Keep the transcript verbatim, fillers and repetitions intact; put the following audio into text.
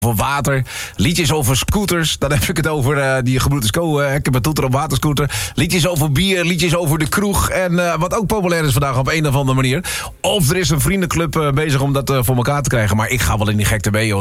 over water, liedjes over scooters. Dan heb ik het over uh, die gebroeders Co. Uh, ik heb een toeter op waterscooter. Liedjes over bier, liedjes over de kroeg. En uh, wat ook populair is vandaag op een of andere manier. Of er is een vriendenclub uh, bezig om dat uh, voor elkaar te krijgen. Maar ik ga wel in die gekte mee, joh.